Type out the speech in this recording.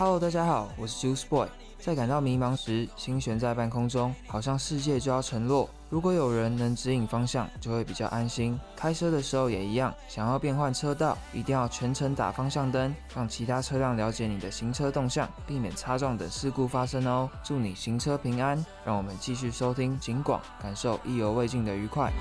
Hello， 大家好，我是 Juice Boy。在感到迷茫时，心悬在半空中，好像世界就要沉落。如果有人能指引方向，就会比较安心。开车的时候也一样，想要变换车道，一定要全程打方向灯，让其他车辆了解你的行车动向，避免擦撞等事故发生哦。祝你行车平安，让我们继续收听警广，感受意犹未尽的愉快。